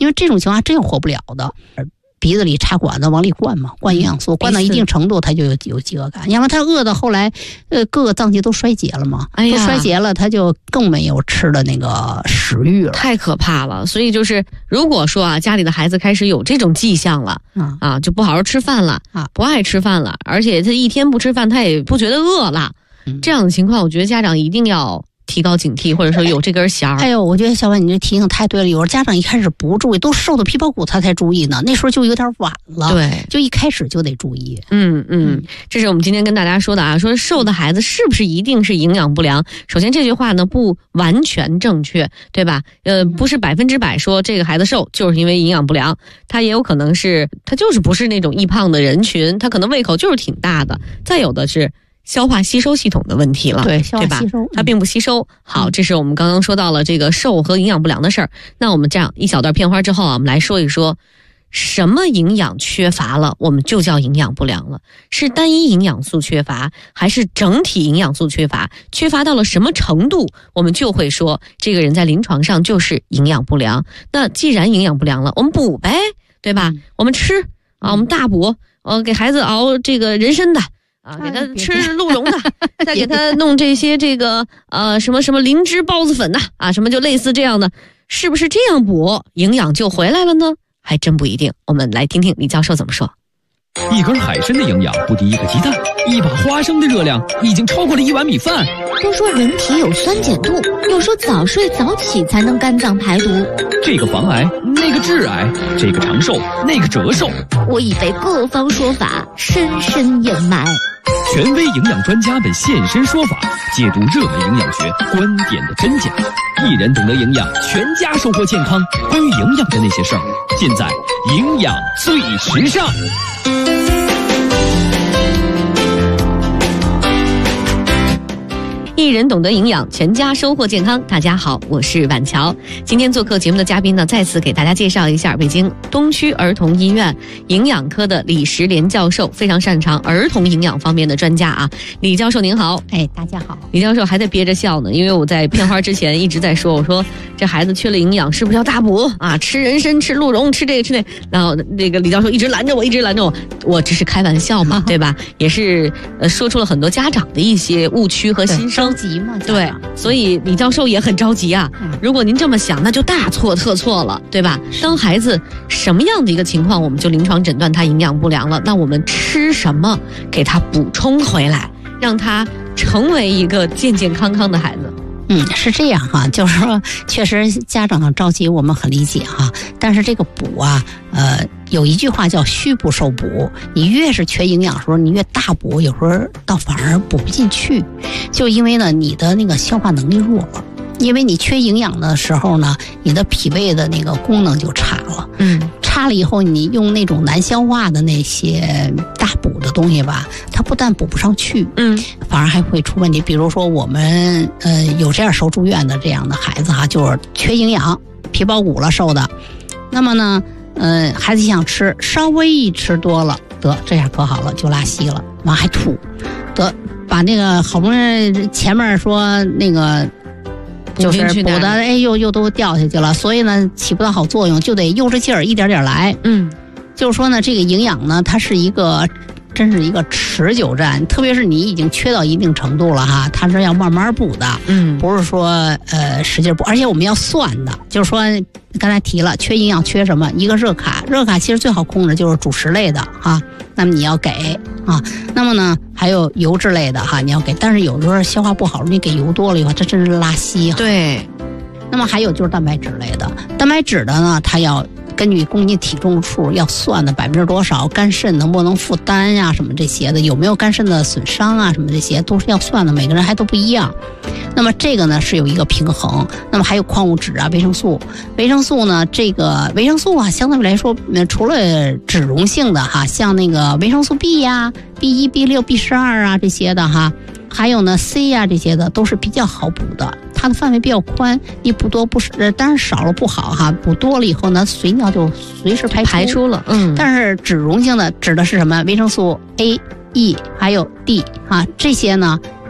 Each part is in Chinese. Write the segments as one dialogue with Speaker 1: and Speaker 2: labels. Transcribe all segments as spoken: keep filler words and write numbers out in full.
Speaker 1: 因为这种情况真有活不了的。鼻子里插管子往里灌嘛，灌营养素，灌到一定程度它就有有饥饿感。要么它饿到后来，呃，各个脏器都衰竭了嘛，哎呀，都衰竭了，它就更没有吃的那个食欲了，
Speaker 2: 太可怕了。所以就是，如果说啊，家里的孩子开始有这种迹象了，啊，啊就不好好吃饭了，啊，不爱吃饭了，而且他一天不吃饭，他也不觉得饿了，嗯、这样的情况，我觉得家长一定要提高警惕，或者说有这根弦儿。
Speaker 1: 哎呦，我觉得小婉你这提醒太对了。有时候家长一开始不注意，都瘦的皮包骨，他才注意呢，那时候就有点晚了。
Speaker 2: 对，
Speaker 1: 就一开始就得注意。
Speaker 2: 嗯嗯，这是我们今天跟大家说的啊，说瘦的孩子是不是一定是营养不良？首先这句话呢不完全正确，对吧？呃，不是百分之百说这个孩子瘦就是因为营养不良，他也有可能是他就是不是那种易胖的人群，他可能胃口就是挺大的。再有的是消化吸收系统的问题了，
Speaker 1: 对，消化吸收，
Speaker 2: 它并不吸收。好，这是我们刚刚说到了这个瘦和营养不良的事儿。那我们这样一小段片花之后啊，我们来说一说什么营养缺乏了，我们就叫营养不良了。是单一营养素缺乏，还是整体营养素缺乏？缺乏到了什么程度，我们就会说这个人在临床上就是营养不良。那既然营养不良了，我们补呗，对吧？嗯、我们吃啊，我们大补，呃，给孩子熬这个人参的。啊，给他吃鹿茸的，再给他弄这些这个呃什么什么灵芝孢子粉呐，啊，什么就类似这样的，是不是这样补营养就回来了呢？还真不一定。我们来听听李教授怎么说。
Speaker 3: 一根海参的营养不敌一个鸡蛋，一把花生的热量已经超过了一碗米饭。
Speaker 4: 都说人体有酸碱度，又说早睡早起才能肝脏排毒。
Speaker 3: 这个防癌，那个致癌，这个长寿，那个折寿。
Speaker 4: 我已被各方说法深深掩埋。
Speaker 3: 权威营养专家们现身说法，解读热门营养学观点的真假。一人懂得营养，全家收获健康。关于营养的那些事儿，尽在营养最时尚。
Speaker 2: 一人懂得营养，全家收获健康。大家好，我是婉乔。今天做客节目的嘉宾呢，再次给大家介绍一下北京东区儿童医院营养科的李石莲教授，非常擅长儿童营养方面的专家啊。李教授您好。
Speaker 1: 哎，大家好。
Speaker 2: 李教授还在憋着笑呢，因为我在片花之前一直在说，我说这孩子缺了营养，是不是要大补啊？吃人参，吃鹿茸，吃这个吃那。然后那个李教授一直拦着我，一直拦着我，我只是开玩笑嘛，对吧？也是呃说出了很多家长的一些误区和心声。
Speaker 1: 急嘛，
Speaker 2: 对，所以李教授也很着急啊。嗯、如果您这么想，那就大错特错了，对吧？当孩子什么样的一个情况，我们就临床诊断他营养不良了，那我们吃什么给他补充回来，让他成为一个健健康康的孩子？
Speaker 1: 嗯，是这样哈，就是说，确实家长着急，我们很理解哈。但是这个补啊，呃，有一句话叫虚补受补，你越是缺营养的时候，你越大补，有时候倒反而补不进去，就因为呢，你的那个消化能力弱了。因为你缺营养的时候呢，你的脾胃的那个功能就差了。嗯，差了以后，你用那种难消化的那些大补的东西吧，它不但补不上去，嗯，反而还会出问题。比如说我们呃有这样受住院的这样的孩子哈，就是缺营养，皮包骨了瘦的，那么呢，呃，孩子想吃，稍微一吃多了，得这下可好了，就拉稀了，完还吐，得把那个好不容易前面说那个。就是补的，哎，又又都掉下去了，所以呢，起不到好作用，就得悠着劲儿，一点点来。嗯，就是说呢，这个营养呢，它是一个，真是一个持久战，特别是你已经缺到一定程度了哈，它是要慢慢补的。嗯，不是说呃使劲补，而且我们要算的，就是说刚才提了，缺营养缺什么？一个热卡，热卡其实最好控制就是主食类的哈，那么你要给啊，那么呢？还有油脂类的哈，你要给，但是有的时候消化不好，你给油多了以后，这真是拉稀哈。
Speaker 2: 对。
Speaker 1: 那么还有就是蛋白质类的，蛋白质的呢，它要根据公斤体重数要算的百分之多少，肝肾能不能负担呀、啊，什么这些的，有没有肝肾的损伤啊，什么这些都是要算的，每个人还都不一样。那么这个呢是有一个平衡，那么还有矿物质啊、维生素，维生素呢，这个维生素啊，相对来说，除了脂溶性的哈，像那个维生素 B 呀、B 一、B 六、B 十二啊这些的哈，还有呢 C 呀、啊、这些的都是比较好补的，它的范围比较宽，你补多不是，当然少了不好哈，补多了以后呢，随尿就随时排出
Speaker 2: 排出了，嗯，
Speaker 1: 但是脂溶性的指的是什么？维生素 A、E 还有 D 啊，这些呢。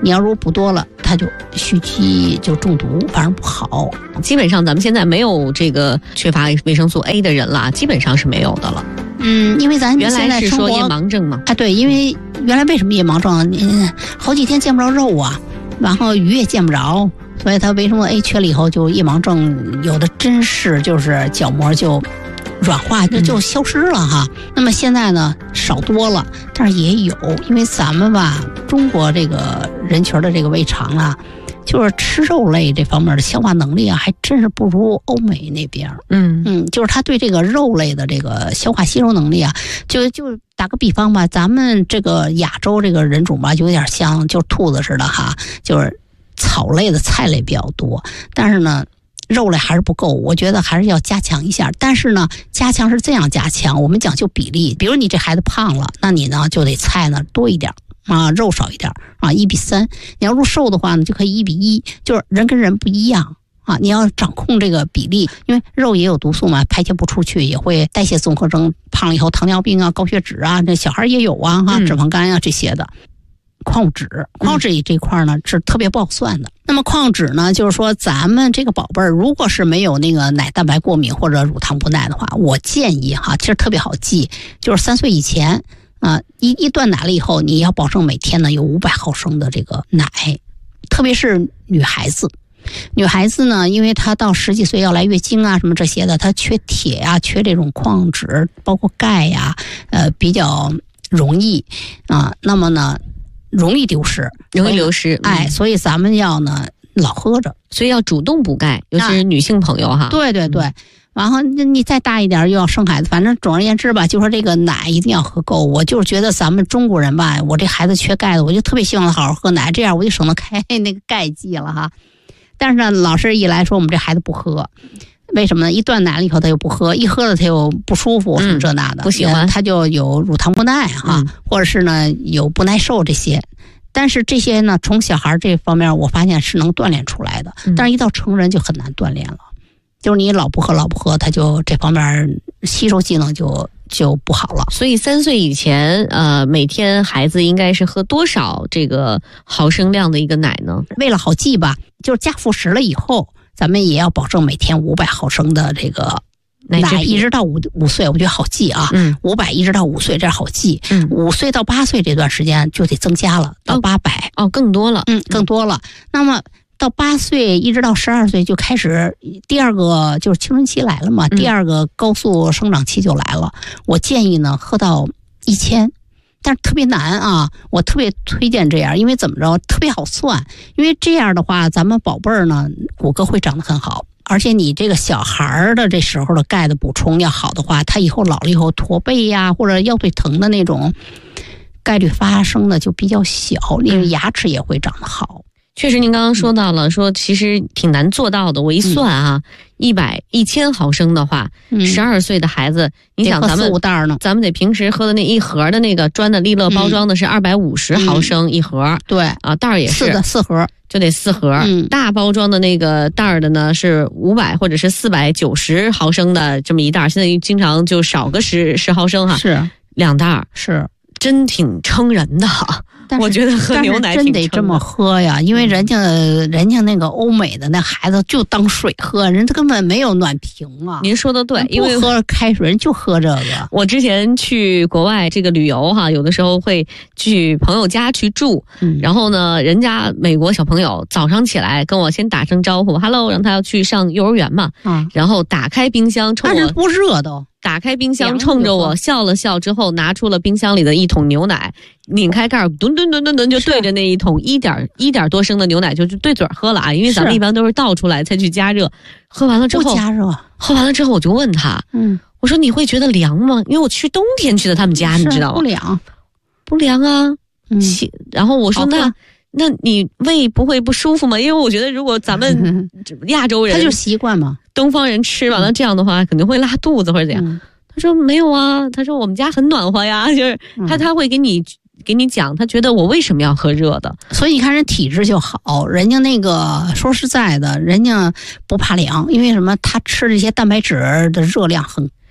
Speaker 1: 你要如果补多了，它就蓄积就中毒，反正不好。
Speaker 2: 基本上咱们现在没有这个缺乏维生素 A 的人了，基本上是没有的了。
Speaker 1: 嗯，因为咱
Speaker 2: 原来是说夜
Speaker 1: 现在生活
Speaker 2: 盲症嘛，
Speaker 1: 啊，对，因为原来为什么夜盲症？嗯，好几天见不着肉啊，然后鱼也见不着，所以它维生素 A 缺了以后，就夜盲症有的真是就是角膜就软化，就就消失了哈。嗯、那么现在呢，少多了，但是也有，因为咱们吧，中国这个人群的这个胃肠啊。就是吃肉类这方面的消化能力啊，还真是不如欧美那边。
Speaker 2: 嗯
Speaker 1: 嗯，就是他对这个肉类的这个消化吸收能力啊，就就打个比方吧，咱们这个亚洲这个人种吧，有点像就是兔子似的哈，就是草类的菜类比较多，但是呢，肉类还是不够，我觉得还是要加强一下。但是呢，加强是这样加强，我们讲究比例，比如你这孩子胖了，那你呢就得菜呢多一点。啊，肉少一点啊，一比三。你要入瘦的话呢，就可以一比一，就是人跟人不一样啊。你要掌控这个比例，因为肉也有毒素嘛，排泄不出去，也会代谢综合征，胖了以后糖尿病啊、高血脂啊，这小孩也有啊，哈，脂肪肝啊这些的。矿物质，矿物质这块呢是特别不好算的。那么矿物质呢，就是说咱们这个宝贝儿，如果是没有那个奶蛋白过敏或者乳糖不耐的话，我建议哈，其实特别好记，就是三岁以前。啊，一一断奶了以后，你要保证每天呢有五百毫升的这个奶，特别是女孩子，女孩子呢，因为她到十几岁要来月经啊，什么这些的，她缺铁呀、啊，缺这种矿物质，包括钙呀、啊，呃，比较容易啊。那么呢，容易丢失，
Speaker 2: 容易流失，
Speaker 1: 嗯、哎，所以咱们要呢老喝着，
Speaker 2: 所以要主动补钙，尤其是女性朋友哈。
Speaker 1: 对对对。嗯然后你再大一点又要生孩子，反正总而言之吧，就说这个奶一定要喝够。我就是觉得咱们中国人吧，我这孩子缺钙的，我就特别希望他好好喝奶，这样我就省得开那个钙剂了哈。但是呢，老师一来说我们这孩子不喝，为什么呢？一断奶了以后他又不喝，一喝了他又不舒服，什么这那的，
Speaker 2: 不喜欢，
Speaker 1: 他就有乳糖不耐哈，嗯、或者是呢有不耐受这些。但是这些呢，从小孩这方面我发现是能锻炼出来的，但是一到成人就很难锻炼了。就是你老不喝老不喝，他就这方面吸收技能就就不好了。
Speaker 2: 所以三岁以前，呃，每天孩子应该是喝多少这个毫升量的一个奶呢？
Speaker 1: 为了好记吧，就是加辅食了以后，咱们也要保证每天五百毫升的这个奶，一直到五五岁，我觉得好记啊。嗯，五百一直到五岁，这好记。嗯，五岁到八岁这段时间就得增加了，到八百
Speaker 2: 哦，更多了。
Speaker 1: 嗯，更多了。那么。到八岁一直到十二岁就开始第二个就是青春期来了嘛，嗯、第二个高速生长期就来了。我建议呢喝到一千，但是特别难啊。我特别推荐这样，因为怎么着特别好算，因为这样的话咱们宝贝儿呢骨骼会长得很好，而且你这个小孩的这时候的钙的补充要好的话，他以后老了以后驼背呀或者腰腿疼的那种概率发生的就比较小，因为牙齿也会长得好。
Speaker 2: 确实，您刚刚说到了，说其实挺难做到的。我一算啊，一百一千毫升的话，十二岁的孩子，你想咱们
Speaker 1: 四五袋呢，
Speaker 2: 咱们得平时喝的那一盒的那个装的利乐包装的是二百五十毫升一盒，
Speaker 1: 嗯、对
Speaker 2: 啊，袋儿也是
Speaker 1: 四的四盒，
Speaker 2: 就得四盒。嗯、大包装的那个袋儿的呢是五百或者是四百九十毫升的这么一袋，现在经常就少个十十毫升哈，
Speaker 1: 是
Speaker 2: 两袋，
Speaker 1: 是
Speaker 2: 真挺撑人的。我觉得喝牛奶
Speaker 1: 真得这么喝呀，因为人家人家那个欧美的那孩子就当水喝，人家根本没有暖瓶啊。
Speaker 2: 您说的对，因为
Speaker 1: 喝开水人就喝这个。
Speaker 2: 我之前去国外这个旅游哈，有的时候会去朋友家去住，嗯、然后呢，人家美国小朋友早上起来跟我先打声招呼 ，hello， 让他要去上幼儿园嘛，嗯、然后打开冰箱冲我，
Speaker 1: 但是不热都。
Speaker 2: 打开冰箱，冲着我笑了笑之后，拿出了冰箱里的一桶牛奶，拧开盖儿，吨吨吨吨吨就对着那一桶一点一点多升的牛奶就就对嘴喝了啊！因为咱们一般都是倒出来才去加热，喝完了之后
Speaker 1: 不加热，
Speaker 2: 喝完了之后我就问他，嗯，我说你会觉得凉吗？因为我去冬天去的他们家，你知道吗？
Speaker 1: 不凉，
Speaker 2: 不凉啊。嗯，然后我说那。那你胃不会不舒服吗？因为我觉得如果咱们亚洲人，
Speaker 1: 他就习惯嘛，
Speaker 2: 东方人吃完了这样的话，肯定会拉肚子或者怎样。嗯、他说没有啊，他说我们家很暖和呀，就是他他会给你给你讲，他觉得我为什么要喝热的。
Speaker 1: 所以你看人体质就好，人家那个说实在的，人家不怕凉，因为什么？他吃这些蛋白质的热量很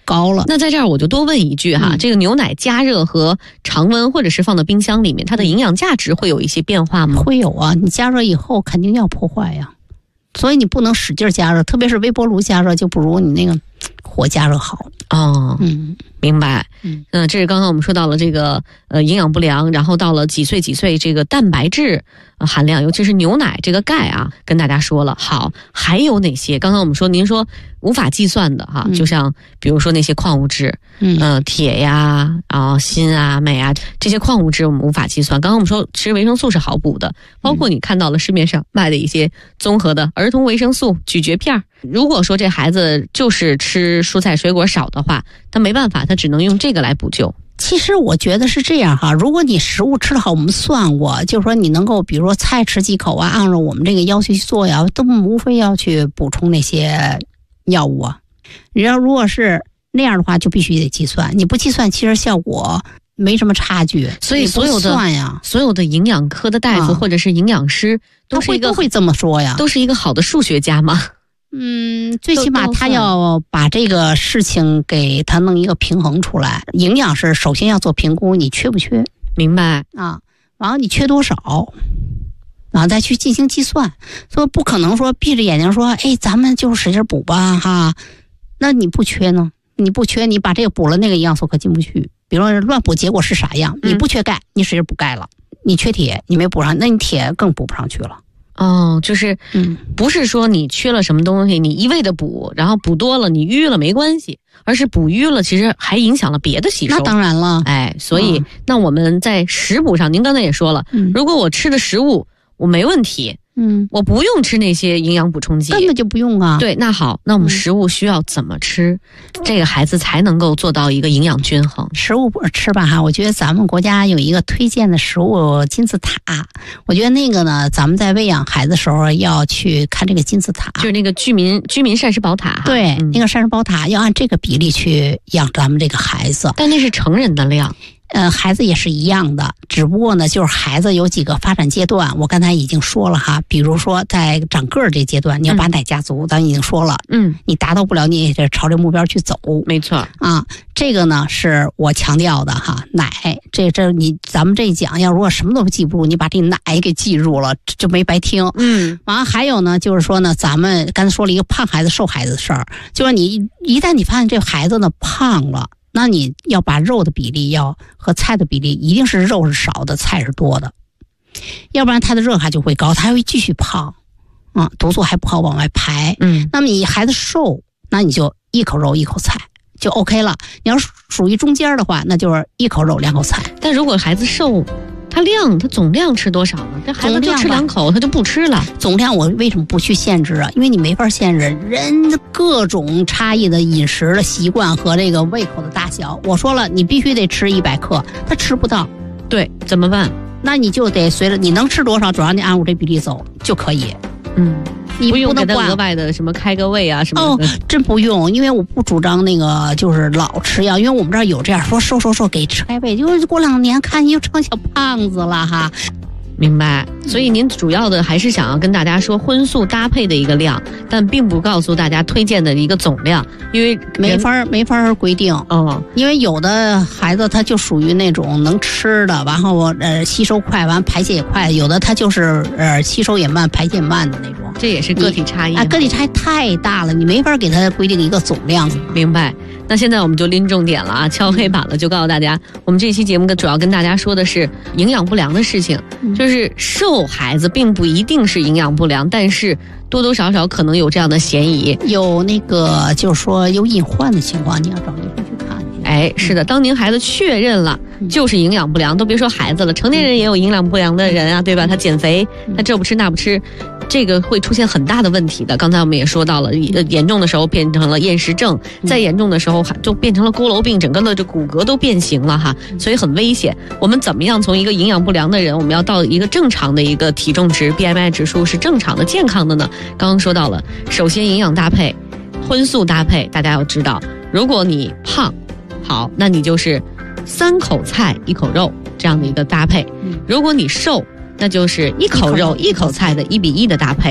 Speaker 1: 高了。
Speaker 2: 那在这儿我就多问一句哈，
Speaker 1: 嗯、
Speaker 2: 这个牛奶加热和常温或者是放到冰箱里面，它的营养价值会有一些变化吗？
Speaker 1: 会有啊，你加热以后肯定要破坏呀，所以你不能使劲加热，特别是微波炉加热就不如你那个火加热好。
Speaker 2: 哦，
Speaker 1: 嗯，
Speaker 2: 明白。嗯，呃，这是刚刚我们说到了这个呃营养不良，然后到了几岁几岁这个蛋白质、呃、含量，尤其是牛奶这个钙啊，跟大家说了。好，还有哪些？刚刚我们说您说无法计算的哈，
Speaker 1: 嗯、
Speaker 2: 就像比如说那些矿物质，嗯，呃，铁呀，啊，锌啊，镁啊，这些矿物质我们无法计算。刚刚我们说吃维生素是好补的，包括你看到了市面上卖的一些综合的儿童维生素咀嚼片。如果说这孩子就是吃蔬菜水果少的话，他没办法，他只能用这个来补救。
Speaker 1: 其实我觉得是这样哈，如果你食物吃得好，我们算过，就是说你能够比如说菜吃几口啊，按照我们这个要求去做呀，都无非要去补充那些药物啊。你要如果是那样的话，就必须得计算，你不计算其实效果没什么差距。
Speaker 2: 所以所有的
Speaker 1: 算呀，
Speaker 2: 所有的营养科的大夫或者是营养师都是一个
Speaker 1: 都会这么说呀，
Speaker 2: 都是一个好的数学家吗？
Speaker 1: 嗯，最起码他要把这个事情给他弄一个平衡出来。营养是首先要做评估，你缺不缺？
Speaker 2: 明白
Speaker 1: 啊，然后你缺多少，然后再去进行计算。所以不可能说闭着眼睛说，哎，咱们就使劲补吧哈。那你不缺呢？你不缺，你把这个补了，那个营养素可进不去。比如说乱补，结果是啥样？你不缺钙，你使劲补钙了；你缺铁，你没补上，那你铁更补不上去了。
Speaker 2: 哦，就是嗯，不是说你缺了什么东西，你一味的补，然后补多了你淤了没关系，而是补淤了其实还影响了别的吸收。
Speaker 1: 那当然了，
Speaker 2: 哎，所以、嗯、那我们在食补上，您刚才也说了、嗯，如果我吃的食物我没问题，嗯，我不用吃那些营养补充剂，
Speaker 1: 根本就不用啊。
Speaker 2: 对，那好，那我们食物需要怎么吃，嗯、这个孩子才能够做到一个营养均衡？
Speaker 1: 食物吃吧哈，我觉得咱们国家有一个推荐的食物金字塔，我觉得那个呢，咱们在喂养孩子的时候要去看这个金字塔，
Speaker 2: 就是那个居民居民膳食宝塔。
Speaker 1: 对、
Speaker 2: 嗯，
Speaker 1: 那个膳食宝塔要按这个比例去养咱们这个孩子，
Speaker 2: 但那是成人的量。
Speaker 1: 呃，孩子也是一样的，只不过呢，就是孩子有几个发展阶段，我刚才已经说了哈，比如说在长个儿这阶段，你要把奶家族，嗯、咱已经说了，嗯，你达到不了，你也得朝这目标去走，
Speaker 2: 没错
Speaker 1: 啊，这个呢是我强调的哈，奶，这这你咱们这一讲，要如果什么都记不住，你把这奶给记住了，就没白听，嗯，完了还有呢，就是说呢，咱们刚才说了一个胖孩子、瘦孩子的事儿，就是你一旦你发现这孩子呢胖了。那你要把肉的比例要和菜的比例一定是肉是少的，菜是多的，要不然他的热卡就会高，他会继续胖，嗯，毒素还不好往外排。嗯，那么你孩子瘦，那你就一口肉一口菜就 OK 了。你要属于中间的话，那就是一口肉两口菜。
Speaker 2: 但如果孩子瘦，他量他总量吃多少呢？这孩子就吃两口，他就不吃了。
Speaker 1: 总量我为什么不去限制啊？因为你没法限制人各种差异的饮食的习惯和这个胃口的大小。我说了，你必须得吃一百克，他吃不到，
Speaker 2: 对，怎么办？
Speaker 1: 那你就得随着你能吃多少，主要你按我这比例走就可以。嗯。你
Speaker 2: 不用给他额外的什么开个胃啊什么的。
Speaker 1: 哦，真不用，因为我不主张那个就是老吃药，因为我们这儿有这样说瘦瘦瘦给吃开胃，就是过两年看你又成小胖子了哈。
Speaker 2: 明白，所以您主要的还是想要跟大家说荤素搭配的一个量，但并不告诉大家推荐的一个总量，因为
Speaker 1: 没法没法规定。哦，因为有的孩子他就属于那种能吃的，然后呃吸收快，完排泄也快；有的他就是呃吸收也慢，排泄慢的那种。
Speaker 2: 这也是个体差异啊，
Speaker 1: 个体差异太大了，你没法给他规定一个总量。
Speaker 2: 明白。那现在我们就拎重点了啊，敲黑板了，就告诉大家，我们这期节目主要跟大家说的是营养不良的事情，就是瘦孩子并不一定是营养不良，但是多多少少可能有这样的嫌疑，
Speaker 1: 有那个就是说有隐患的情况，你要找医生去看。
Speaker 2: 哎，是的，当您孩子确认了就是营养不良，都别说孩子了，成年人也有营养不良的人啊，对吧？他减肥，他这不吃那不吃。这个会出现很大的问题的。刚才我们也说到了，严重的时候变成了厌食症，再严重的时候就变成了佝偻病，整个的这骨骼都变形了哈，所以很危险。我们怎么样从一个营养不良的人，我们要到一个正常的一个体重值 B M I 指数是正常的健康的呢？刚刚说到了，首先营养搭配，荤素搭配，大家要知道，如果你胖，好，那你就是三口菜一口肉这样的一个搭配；如果你瘦，那就是一口肉一口菜的一比一的搭配。